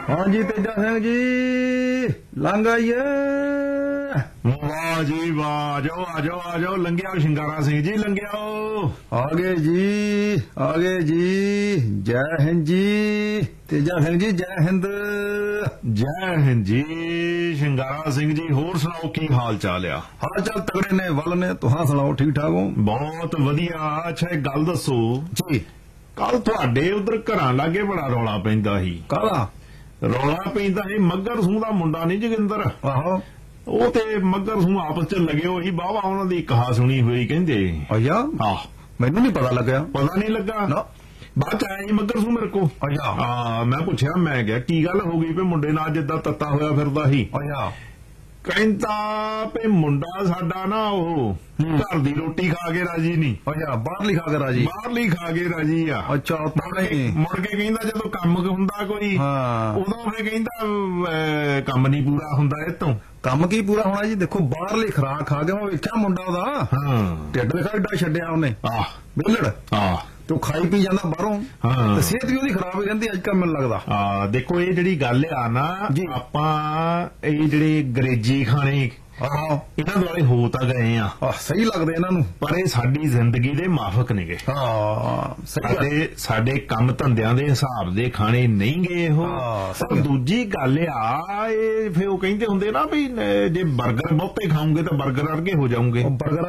हाँ जी तेजा सिंह जी लंघ आइए। वाह जी वाह, आ जाओ लंघिया शिंगारा सिंह जी, लंघियाओ। आगे जी जय हिंद जी तेजा सिंह जी, जय हिंद। जय हिंद जी शिंगारा सिंह जी, होर सुनाओ की हाल चाल आ? हाल चाल तगड़े ने वल ने, तुहां सुनाओ ठीक ठाक हो? बहुत वधिया। अच्छा एक गल दसो जी, कल तुहाडे उधर घरां लागे बड़ा रौला पैंदा ही। काला रौला पैंदा ही मगर सूह दा मुंडा नहीं जोगिंदर, आहो ਉਹ ਤੇ ਮੱਗਰ ਸੂਹ ਆਪਸ ਚ ਲੱਗੇ ਹੋਈ ਬਾਵਾ ਉਹਨਾਂ ਦੀ ਕਹਾ ਸੁਣੀ ਹੋਈ ਕਹਿੰਦੇ। ਅੱਛਾ ਆਹ ਮੈਨੂੰ ਨਹੀਂ ਪਤਾ ਲੱਗਿਆ। ਪਤਾ ਨਹੀਂ ਲੱਗਾ ਨਾ ਬਾਅਦ ਚ ਆਇਆ ਜੀ ਮੱਗਰ ਸੂਹ ਮੇਰੇ ਕੋ। ਅੱਛਾ ਹਾਂ ਮੈਂ ਪੁੱਛਿਆ, ਮੈਂ ਕਿਹਾ ਕੀ ਗੱਲ ਹੋ ਗਈ ਵੀ ਮੁੰਡੇ ਨਾਲ ਜਿੱਦਾਂ ਤੱਤਾ ਹੋਇਆ ਫਿਰਦਾ ਸੀ। ਅੱਛਾ ਕਹਿੰਦਾ ਵੀ ਮੁੰਡਾ ਸਾਡਾ ਨਾ ਉਹ ਘਰ ਦੀ ਰੋਟੀ ਖਾ ਕੇ ਰਾਜੀ ਨਹੀਂ, ਅੱਛਾ ਬਾਹਰ ਲਿਖਾ ਕੇ ਰਾਜੀ। ਬਾਹਰਲੀ ਖਾ ਕੇ ਰਾਜੀ ਆ। ਅੱਛਾ ਮੁੜ ਕੇ ਕਹਿੰਦਾ ਜਦੋਂ ਕੰਮ ਹੁੰਦਾ ਕੋਈ ਹਾਂ ਉਦੋਂ ਫੇ ਕਹਿੰਦਾ ਕੰਮ ਨਹੀਂ ਪੂਰਾ ਹੁੰਦਾ ਇਹ ਤੋਂ। ਕੰਮ ਕੀ ਪੂਰਾ ਹੋਣਾ ਜੀ? ਦੇਖੋ ਬਾਹਰਲੀ ਖਰਾਕ ਖਾ ਕੇ ਮੈਂ ਵੇਖਿਆ ਮੁੰਡਾ ਉਹਦਾ ਹਾਂ ਢਿੱਡ ਦੇਖਾ ਏਡਾ ਛੱਡਿਆ ਉਹਨੇ ਆਹ ਬਿਲੜ ਆਹ ਤੇ ਉਹ ਖਾਈ ਪੀ ਜਾਂਦਾ ਬਾਹਰੋਂ ਹਾਂ। ਤੇ ਸਿਹਤ ਵੀ ਉਹਦੀ ਖਰਾਬ ਹੀ ਰਹਿੰਦੀ ਅੱਜ ਕੱਲ੍ਹ ਮੈਨੂੰ ਲੱਗਦਾ। ਦੇਖੋ ਇਹ ਜਿਹੜੀ ਗੱਲ ਆ ਨਾ ਜੀ। ਆਪਾਂ ਇਹ ਜਿਹੜੇ ਅੰਗਰੇਜ਼ੀ ਖਾਣੇ ਆਹੋ ਇਹਨਾਂ ਦੁਆਲੇ ਹੋ ਤਾਂ ਗਏ ਆ, ਸਹੀ ਲੱਗਦੇ ਇਹਨਾਂ ਨੂੰ, ਪਰ ਇਹ ਸਾਡੀ ਜ਼ਿੰਦਗੀ ਦੇ ਮਾਫਕ ਨੇਗੇ। ਹਾਂ ਸਹੀ ਗੱਲ। ਸਾਡੇ ਕੰਮ ਧੰਦਿਆਂ ਦੇ ਹਿਸਾਬ ਦੇ ਖਾਣੇ ਨਹੀਂ ਗਏ ਉਹ। ਹਾਂ, ਪਰ ਸਹੀ। ਦੂਜੀ ਗੱਲ ਆ ਇਹ ਫੇ ਉਹ ਕਹਿੰਦੇ ਹੁੰਦੇ ਨਾ ਵੀ ਜੇ 버ਗਰ ਬਹੁਤੇ ਖਾਓਗੇ ਤਾਂ 버ਗਰ ਵਰਗੇ ਹੋ ਜਾਓਗੇ। ਉਹ 버ਗਰ